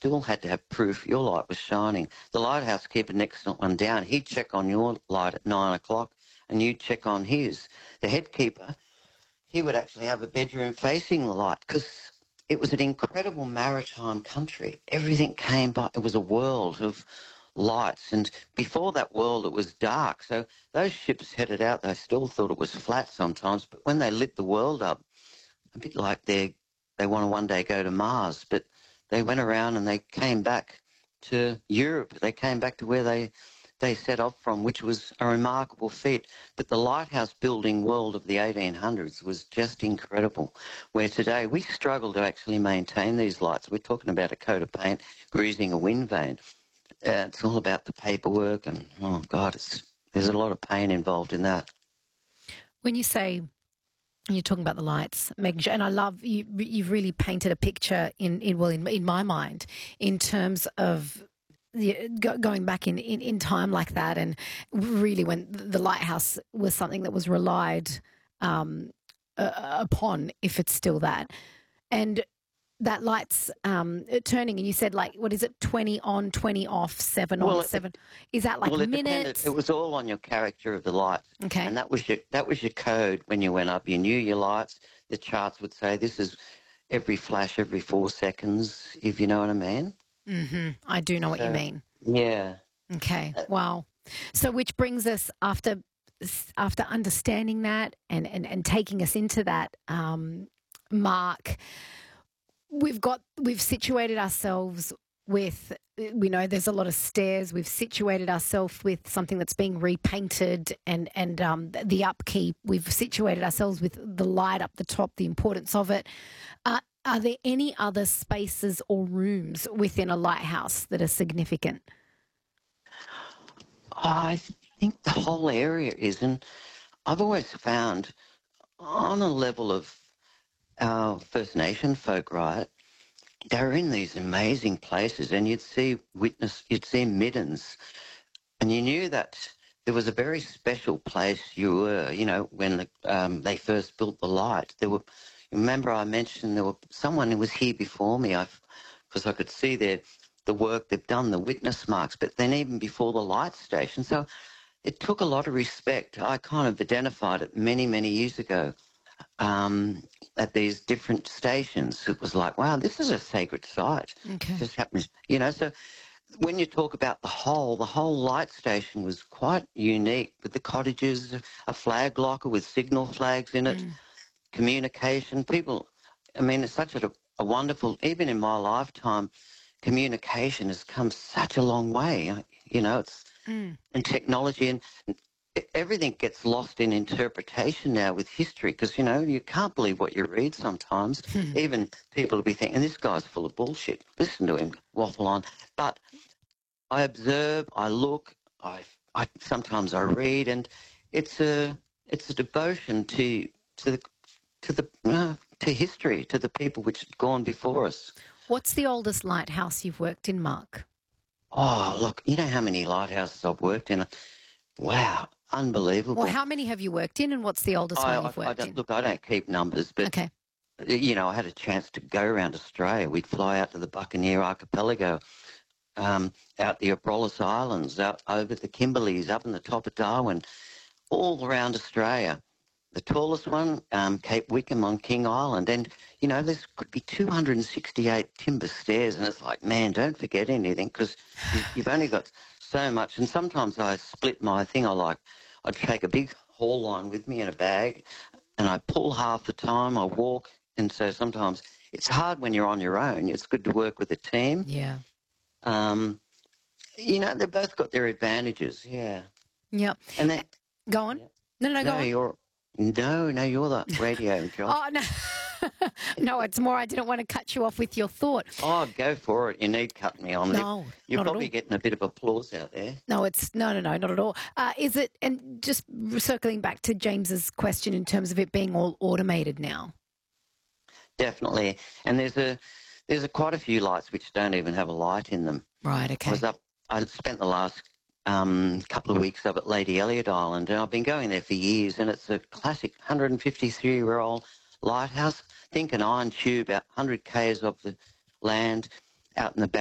still had to have proof your light was shining. The lighthouse keeper next one down, he'd check on your light at 9 o'clock and you'd check on his. The head keeper, he would actually have a bedroom facing the light because it was an incredible maritime country. Everything came by. It was a world of lights. And before that world, it was dark. So those ships headed out, they still thought it was flat sometimes. But when they lit the world up, a bit like they want to one day go to Mars, but they went around and they came back to Europe. They came back to where they set off from, which was a remarkable feat. But the lighthouse building world of the 1800s was just incredible, where today we struggle to actually maintain these lights. We're talking about a coat of paint, greasing a wind vane. It's all about the paperwork and, oh, God, there's a lot of pain involved in that. When you say you're talking about the lights, making sure, and I love you've really painted a picture in my mind in terms of going back in time like that, and really when the lighthouse was something that was relied upon, if it's still that, and that light's turning, and you said, like, what is it, 20 on, 20 off, 7 on, 7? Is that like minutes? It was all on your character of the light. Okay. And that was your code when you went up. You knew your lights. The charts would say this is every flash every 4 seconds, if you know what I mean. Mm-hmm. I do know what you mean. Yeah. Okay. Wow. So which brings us, after understanding that and taking us into that, Mark, we've situated ourselves with, we know there's a lot of stairs. We've situated ourselves with something that's being repainted and the upkeep. We've situated ourselves with the light up the top, the importance of it. Are there any other spaces or rooms within a lighthouse that are significant? I think the whole area is, and I've always found on a level of our First Nation folk, right, they're in these amazing places, and you'd see middens, and you knew that there was a very special place you were, when they first built the light. Remember I mentioned there was someone who was here before me, because I could see the work they've done, the witness marks, but then even before the light station. So it took a lot of respect. I kind of identified it many, many years ago at these different stations. It was like, wow, this is a sacred site. Okay. It just happens, so when you talk about the whole light station was quite unique, with the cottages, a flag locker with signal flags in it, communication. People, it's such a wonderful, even in my lifetime, communication has come such a long way. And technology, and everything gets lost in interpretation now with history, because, you can't believe what you read sometimes. Even people will be thinking, this guy's full of bullshit. Listen to him waffle on. But I observe, I look, I sometimes I read, and it's a devotion to history, to the people which have gone before us. What's the oldest lighthouse you've worked in, Mark? Oh, look, you know how many lighthouses I've worked in? Wow, unbelievable. Well, how many have you worked in, and what's the oldest one you've worked in? Look, I don't keep numbers, but, okay. I had a chance to go around Australia. We'd fly out to the Buccaneer Archipelago, out the Abrolhos Islands, out over the Kimberleys, up in the top of Darwin, all around Australia. The tallest one, Cape Wickham on King Island. And, there's could be 268 timber stairs. And it's like, man, don't forget anything, because you've only got so much. And sometimes I split my thing. I'd take a big haul line with me in a bag, and I pull half the time. I walk. And so sometimes it's hard when you're on your own. It's good to work with a team. Yeah. They've both got their advantages. Yeah. Yep. And then go on. Yeah. No, go on. You're the radio job. Oh, no. No, it's more I didn't want to cut you off with your thought. Oh, go for it. You need cut me on. No, You're not probably getting a bit of applause out there. No, not at all. Is it, and just circling back to James's question in terms of it being all automated now? Definitely. And there's quite a few lights which don't even have a light in them. Right, okay. I spent the last couple of weeks up at Lady Elliot Island, and I've been going there for years, and it's a classic 153-year-old lighthouse. Think an iron tube, about 100 k's of the land out in the